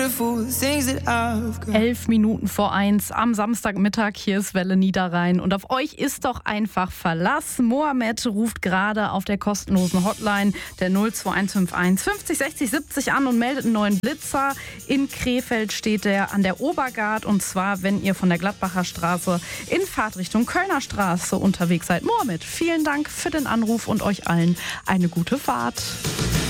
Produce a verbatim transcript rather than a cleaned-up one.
Elf Minuten vor eins am Samstagmittag. Hier ist Welle Niederrhein. Und auf euch ist doch einfach Verlass. Mohammed ruft gerade auf der kostenlosen Hotline der null zwei eins fünf eins fünfzig sechzig siebzig an und meldet einen neuen Blitzer. In Krefeld steht der an der Obergard. Und zwar, wenn ihr von der Gladbacher Straße in Fahrtrichtung Kölner Straße unterwegs seid. Mohammed, vielen Dank für den Anruf und euch allen eine gute Fahrt.